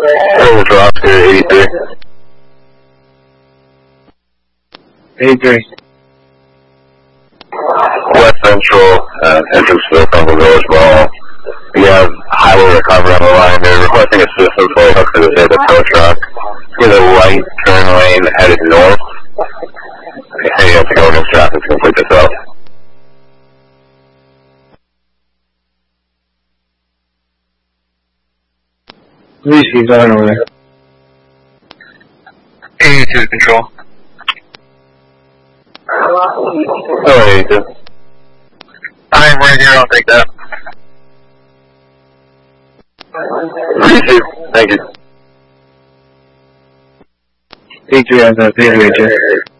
Over Oscar 83. 83. West Central, entrance to the Crumble Village Mall. We have highway recovery on the line. They're requesting assistance for a hook to the tow truck. We have a right turn lane headed north. Hey, you have to go against traffic to complete this out. Lucy's on over there. 82 control. Oh, 82. I'm right here, I'll take that. 82. Thank you. 83 has a 3 right here.